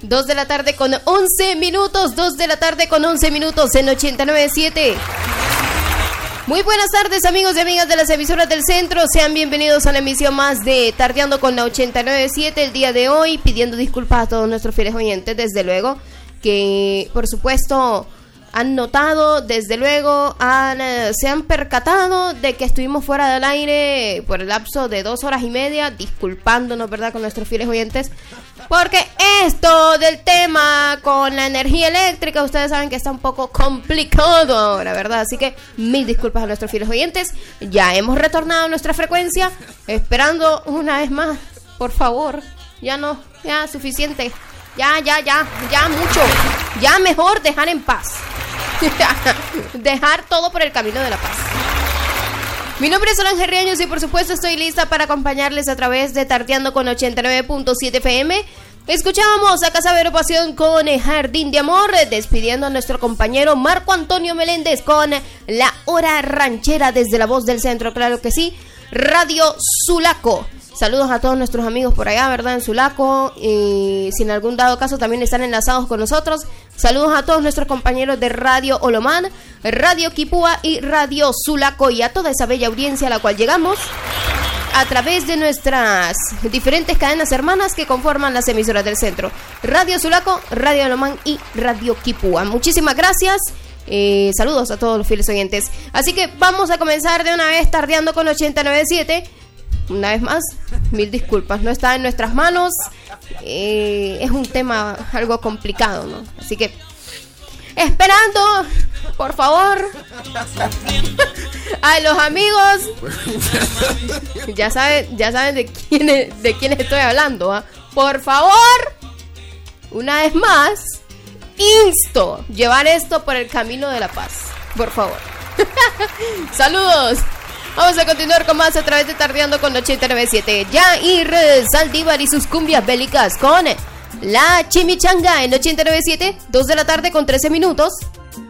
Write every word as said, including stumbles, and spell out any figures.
dos de la tarde con once minutos, dos de la tarde con once minutos en ochenta y nueve punto siete. Muy buenas tardes, amigos y amigas de las emisoras del centro. Sean bienvenidos a la emisión más de Tardeando con la ochenta y nueve punto siete el día de hoy, pidiendo disculpas a todos nuestros fieles oyentes, desde luego, que por supuesto han notado, desde luego, han, eh, se han percatado de que estuvimos fuera del aire por el lapso de dos horas y media, disculpándonos, ¿verdad?, con nuestros fieles oyentes, porque esto del tema con la energía eléctrica, ustedes saben que está un poco complicado ahora, ¿verdad? Así que mil disculpas a nuestros fieles oyentes. Ya hemos retornado a nuestra frecuencia, esperando una vez más, por favor, ya no, ya suficiente, ya, ya, ya, ya mucho, ya mejor dejar en paz. Dejar todo por el camino de la paz. Mi nombre es Solange Riaños y por supuesto estoy lista para acompañarles a través de Tardeando con ochenta y nueve punto siete F M. Escuchábamos a Casa de Pasión con Jardín de Amor, despidiendo a nuestro compañero Marco Antonio Meléndez con La Hora Ranchera desde La Voz del Centro, claro que sí, Radio Sulaco. Saludos a todos nuestros amigos por allá, ¿verdad? En Sulaco, y si en algún dado caso también están enlazados con nosotros. Saludos a todos nuestros compañeros de Radio Olomán, Radio Quipúa y Radio Sulaco, y a toda esa bella audiencia a la cual llegamos a través de nuestras diferentes cadenas hermanas que conforman las emisoras del centro: Radio Sulaco, Radio Olomán y Radio Quipúa. Muchísimas gracias. Eh, saludos a todos los fieles oyentes. Así que vamos a comenzar de una vez Tardeando con ochenta y nueve punto siete. Una vez más, mil disculpas, no está en nuestras manos, eh, es un tema algo complicado, ¿no? Así que, esperando, por favor, a los amigos, ya saben, ya saben de quién, de quién estoy hablando, ¿eh? Por favor, una vez más, insto llevar esto por el camino de la paz, por favor. Saludos. Vamos a continuar con más a través de Tardeando con ochenta y nueve punto siete. Jair Saldívar y sus cumbias bélicas con La Chimichanga en ochenta y nueve punto siete, dos de la tarde con trece minutos.